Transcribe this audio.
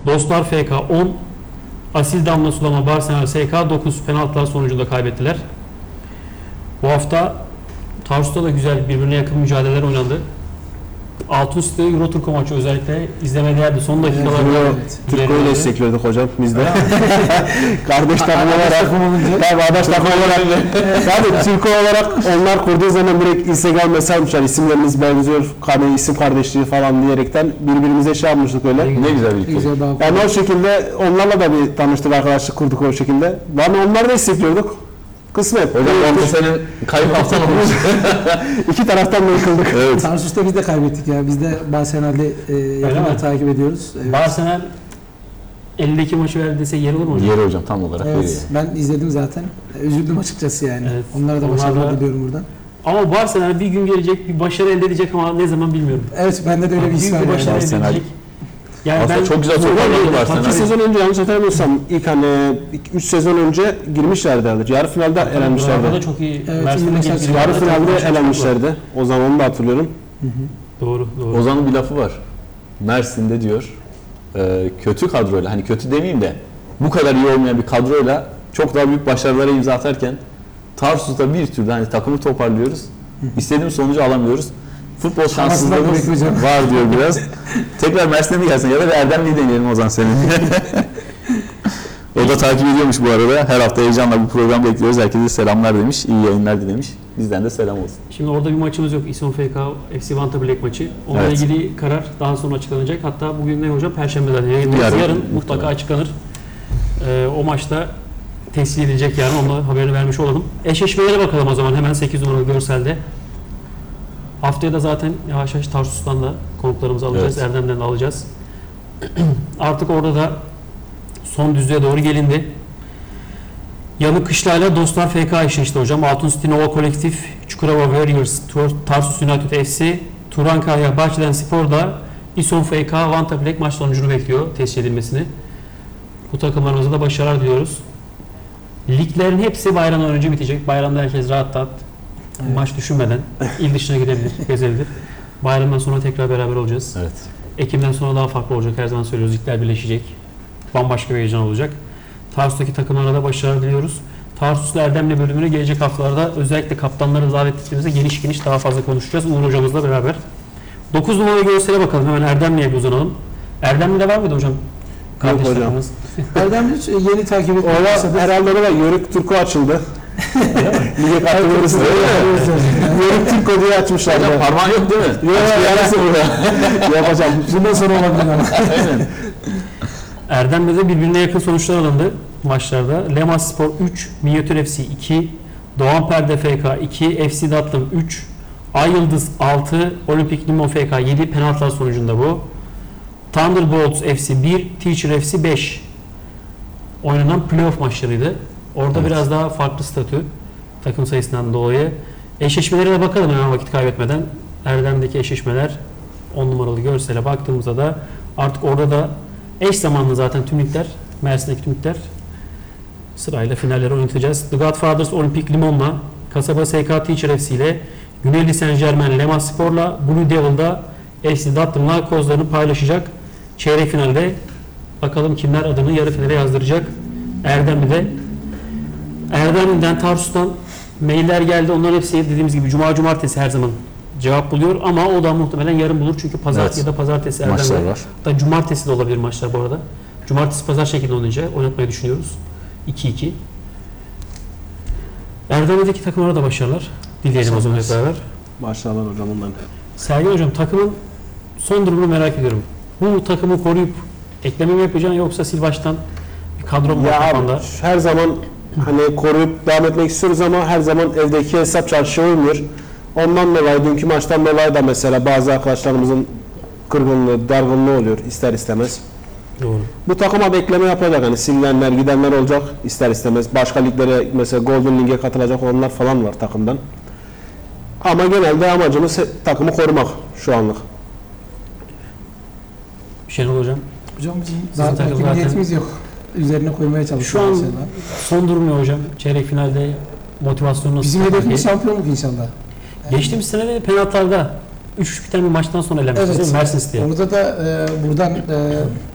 Dostlar FK 10, Asil Damla Sulama Barcelona SK 9 penaltılar sonucunda kaybettiler. Bu hafta Tarsus'ta da güzel birbirine yakın mücadeleler oynandı. Altınüstü Euro Turku maçı özellikle izlemeye değerdi. Son dakikalarda Türko'yu destekliyorduk hocam biz de. Kardeş takım olarak. Tabii adaş takım olarak. Tabii Türko olarak onlar kurduğu zaman direkt Instagram mesajmışlar. İsimlerimiz benziyor. İsim kardeşliği falan diyerekten birbirimize şey yapmıştık öyle. Ne güzel bir şey. Yani o şekilde onlarla da bir tanıştık, arkadaşlık kurduk o şekilde. Yani onları destekliyorduk. Kısmet. Hocam orta senin kayıp haftan olmuş. İki taraftan da yıkıldık. Evet. Tarsus'ta biz de kaybettik ya. Biz de Barcelona'yı yakından takip ediyoruz. Evet. Barcelona 52 maçı verdi desek yer olur mu hocam? Yeri hocam tam olarak. Evet, ben izledim zaten. Üzüldüm açıkçası yani. Evet. Onlara da başarılar diliyorum buradan. Ama Barcelona bir gün gelecek, bir başarı elde edecek ama ne zaman bilmiyorum. Evet, bende de öyle bir his var. Büyük bir başarı Barcelona. elde edecek. Yani Aslında çok güzel toparladı Barcelona. 2 sezon önce yanlış hatırlamıyorsam ilk 3 sezon önce girmişlerdi herhalde. Yarı finalde Burada elenmişlerdi. çok iyi. Evet, Mersin'de iyi mesaj. girdiler. Yarı Çok finalde başarılı. elenmişlerdi. O zaman onu da hatırlıyorum. Doğru. Ozan'ın bir lafı var. Mersin'de diyor kötü kadroyla, hani kötü demeyeyim de bu kadar iyi olmayan bir kadroyla çok daha büyük başarılara imza atarken Tarsus'ta bir türlü hani takımı toparlıyoruz. İstediğimiz sonucu alamıyoruz. Futbol şanssızlığımız var diyor biraz. Tekrar Mersin'e mi gelsin ya da bir Erdemli'yi deneyelim Ozan senin. O da takip ediyormuş bu arada. Her hafta heyecanla bu programı bekliyoruz. Herkese selamlar demiş. İyi yayınlar dilemiş. Bizden de selam olsun. Şimdi orada bir maçımız yok. İSON FK FC Vanta Black maçı. Onunla Evet. ilgili karar daha sonra açıklanacak. Hatta bugün ne hocam? Perşembe'den yayınlayacağız. Yarın mutlaka açıklanır. O maçta teslim edilecek yarın. Onunla haberini vermiş olalım. Eşleşmelere bakalım o zaman hemen 8 numaralı görselde. Haftaya da zaten yavaş yavaş Tarsus'tan da konuklarımızı alacağız. Evet. Erdem'den de alacağız. Artık orada da son düzlüğe doğru gelindi. Yanık Kışla'yla Dostlar FK eşleşti hocam. Altunsuti Nova Kolektif, Çukurova Warriors, Tarsus United FC, Turankaya Bahçeden Spor'da İSON FK Vanta Black maç sonucunu bekliyor tescil edilmesini. Bu takımlarımıza da başarılar diliyoruz. Liglerin hepsi bayramdan önce bitecek. Bayramda herkes rahat rahat maç düşünmeden il dışına gidebilir, gezebilir. Bayramdan sonra tekrar beraber olacağız. Evet. Ekim'den sonra daha farklı olacak. Her zaman söylüyoruz. Ligler birleşecek. Bambaşka bir heyecan olacak. Tarsus'taki takımlara da başarılar diliyoruz. Tarsus'la Erdemli bölümünü gelecek haftalarda özellikle kaptanları davet ettiğimizde geniş daha fazla konuşacağız. Uğur hocamızla beraber. 9 numaralı görsele bakalım. Hemen Erdemli'ye bir uzanalım. Erdemli'de var mıydı hocam? Kardeş hocam. takımımız. Erdem hiç yeni takip etmek Orada herhalde da Yörük Türko açıldı. Lige katılıyoruz. Yörük Türko diye açmışlar. Hocam parmağın yok değil mi? Yok yarısı burada. Yapacağım. Bundan sonra olabilir ama. Aynen. Erdemli'de birbirine yakın sonuçlar alındı maçlarda. Lemas Spor 3, Minyatür FC 2, Doğan Perde FK 2, FC Datlı 3, Ay Yıldız 6, Olimpik Limon FK 7 penaltılar sonucunda bu. Thunderbolts FC 1, Teacher FC 5 oynanan playoff maçlarıydı. Orada Evet. biraz daha farklı statü takım sayısından dolayı. Eşleşmelere de bakalım hemen vakit kaybetmeden. Erdem'deki eşleşmeler 10 numaralı görsele baktığımızda da artık orada da eş zamanlı zaten tüm ligler, Mersin'deki tüm ligler sırayla finalleri oynatacağız. The Godfathers Olimpik Limon'la, Kasaba SK Teacher FC ile, Güneyli Saint Germain Lemas Spor'la, Blue Devil'da FC Datlı'nla kozlarını paylaşacak. Çeyrek finalde bakalım kimler adını yarı finale yazdıracak. Erdemli'den, Tarsus'tan mailler geldi. Onların hepsi dediğimiz gibi cumartesi her zaman cevap buluyor ama o da muhtemelen yarın bulur çünkü pazar Evet. ya da pazartesi Maçlar Erdem'de. var. Hatta cumartesi de olabilir maçlar bu arada. Cumartesi pazar şeklinde oynatmayı düşünüyoruz. 2-2. Erdemli'deki takımlara da başarılar. Dileyelim o zaman hep beraber. Başarılar hocam onların. Sergen hocam takımın son durumunu merak ediyorum. Bu takımı koruyup ekleme mi yapacaksın yoksa sil baştan bir kadro mu var Ya kafanda? abi, her zaman hani koruyup devam etmek istiyoruz ama her zaman evdeki hesap çarşıya uymuyor. Ondan dolayı dünkü maçtan dolayı da mesela bazı arkadaşlarımızın kırgınlığı, dargınlığı oluyor ister istemez. Doğru. Bu takıma da ekleme yapacak hani silinenler, gidenler olacak ister istemez. Başka liglere mesela Golden League'e katılacak olanlar falan var takımdan. Ama genelde amacımız takımı korumak şu anlık. Şenol hocam. Hocam bizim takım zaten zaten- niyetimiz yok. Üzerine koymaya Şu çalışıyoruz. an son durum ne hocam? Çeyrek finalde motivasyonu nasıl? Bizim hedefimiz şampiyonluk inşallah. Geçtiğimiz sene de penaltılarda 3-3 biten bir maçtan sonra elenmiştiniz değil mi? Mersin City'ye. Orada da buradan